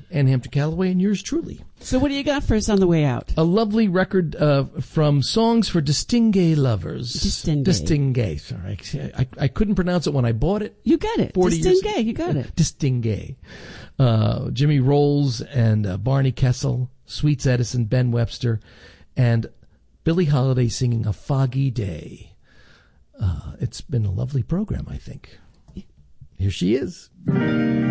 Ann Hampton Callaway, and yours truly. So what do you got for us on the way out? A lovely record from Songs for Distingué Lovers. Distingué. Sorry. I couldn't pronounce it when I bought it. You got it. Distingué. You got it. Distingué. Jimmy Rolls and Barney Kessel, Sweets Edison, Ben Webster, and Billie Holiday singing A Foggy Day. It's been a lovely program, I think. Here she is.